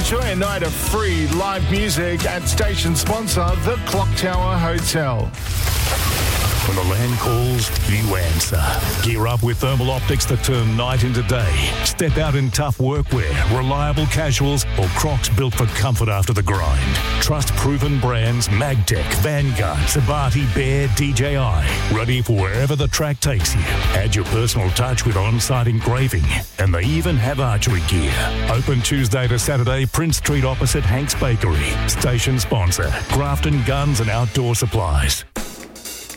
Enjoy a night of free live music at station sponsor, the Clock Tower Hotel. When the land calls, you answer. Gear up with thermal optics that turn night into day. Step out in tough workwear, reliable casuals, or Crocs built for comfort after the grind. Trust proven brands Magtech, Vanguard, Sabati, Bear, DJI. Ready for wherever the track takes you. Add your personal touch with on-site engraving. And they even have archery gear. Open Tuesday to Saturday, Prince Street opposite Hank's Bakery. Station sponsor, Grafton Guns and Outdoor Supplies.